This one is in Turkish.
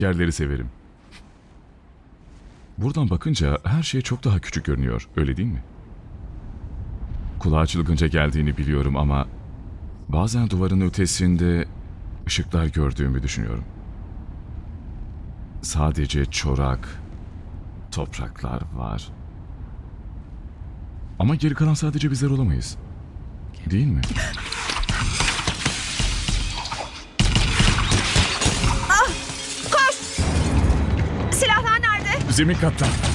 Yerleri severim. Buradan bakınca her şey çok daha küçük görünüyor, öyle değil mi? Kulağa çılgınca geldiğini biliyorum ama bazen duvarın ötesinde ışıklar gördüğümü düşünüyorum. Sadece çorak, topraklar var. Ama geri kalan sadece bizler olamayız. Değil mi? Koş! Silahlar nerede? Zemin katta.